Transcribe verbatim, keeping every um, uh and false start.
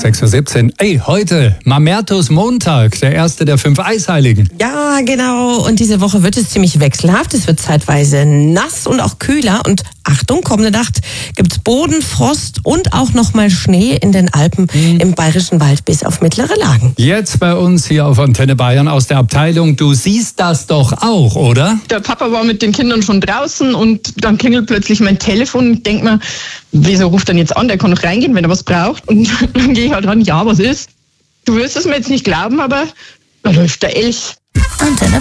sechs Uhr siebzehn. Ey, heute Mamertus Montag, der erste der fünf Eisheiligen. Ja, genau. Und diese Woche wird es ziemlich wechselhaft. Es wird zeitweise nass und auch kühler. Und Achtung, kommende Nacht gibt's Boden, Frost und auch nochmal Schnee in den Alpen mhm. im Bayerischen Wald bis auf mittlere Lagen. Jetzt bei uns hier auf Antenne Bayern aus der Abteilung. Du siehst das doch auch, oder? Der Papa war mit den Kindern schon draußen und dann klingelt plötzlich mein Telefon. Ich denke mir, wieso ruft er jetzt an? Der kann noch reingehen, wenn er was braucht. Und dann gehe ich halt ran, ja, was ist? Du wirst es mir jetzt nicht glauben, aber da läuft der Elch. Antenne